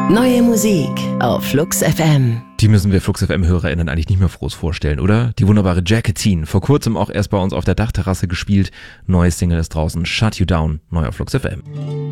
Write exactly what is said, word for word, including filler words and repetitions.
Neue Musik auf Flux F M. Die müssen wir Flux F M-HörerInnen eigentlich nicht mehr groß vorstellen, oder? Die wunderbare Jacqueline, vor kurzem auch erst bei uns auf der Dachterrasse gespielt. Neues Single ist draußen, Shut You Down, neu auf Flux F M.